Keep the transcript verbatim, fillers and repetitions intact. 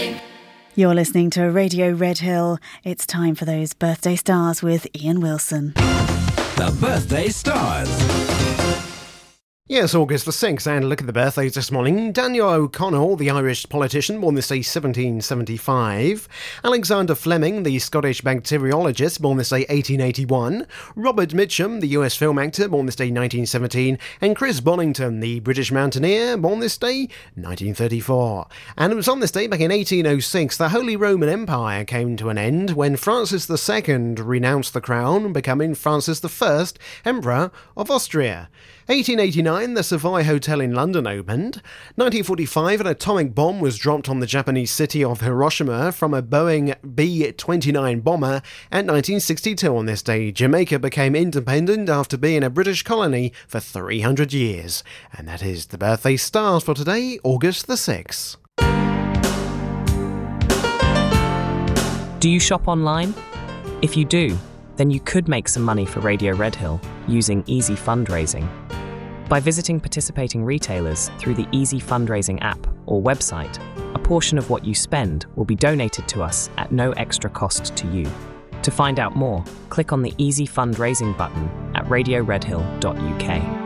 You're listening to Radio Red Hill. It's time for those birthday stars with Ian Wilson. The Birthday Stars. Yes, August the sixth, and look at the birthdays this morning. Daniel O'Connell, the Irish politician, born this day seventeen seventy-five. Alexander Fleming, the Scottish bacteriologist, born this day eighteen eighty-one. Robert Mitchum, the U S film actor, born this day nineteen seventeen. And Chris Bonington, the British mountaineer, born this day nineteen thirty-four. And it was on this day back in eighteen oh six the Holy Roman Empire came to an end when Francis the Second renounced the crown, becoming Francis the First, Emperor of Austria. eighteen eighty-nine, the Savoy Hotel in London opened. nineteen forty-five, an atomic bomb was dropped on the Japanese city of Hiroshima from a Boeing B twenty-nine bomber. And nineteen sixty-two, on this day, Jamaica became independent after being a British colony for three hundred years. And that is the birthday stars for today, August the sixth. Do you shop online? If you do, then you could make some money for Radio Red Hill using Easy Fundraising. By visiting participating retailers through the Easy Fundraising app or website, a portion of what you spend will be donated to us at no extra cost to you. To find out more, click on the Easy Fundraising button at radio red hill dot U K.